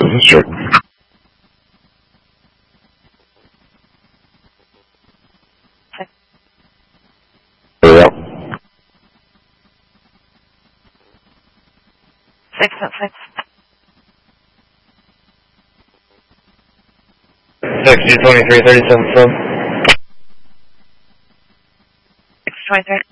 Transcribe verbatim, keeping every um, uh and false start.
this is Jordan. Hurry up. Six at six. Six G twenty three thirty seven sub. Six twenty three.